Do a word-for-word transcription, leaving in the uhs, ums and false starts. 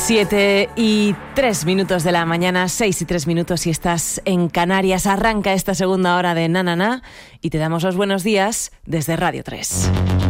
Siete y tres minutos de la mañana, seis y tres minutos si estás en Canarias. Arranca esta segunda hora de Na Na Na y te damos los buenos días desde Radio tres.